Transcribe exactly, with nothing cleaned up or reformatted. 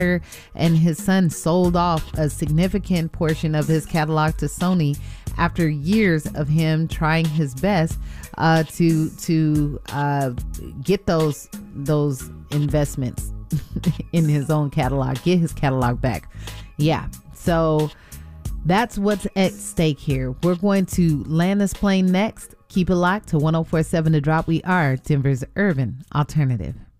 and his son sold off a significant portion of his catalog to Sony after years of him trying his best uh, to to uh, get those those investments in his own catalog, get his catalog back. Yeah, so that's what's at stake here. We're going to land this plane next. Keep it locked to one oh four point seven The Drop. We are Denver's urban alternative.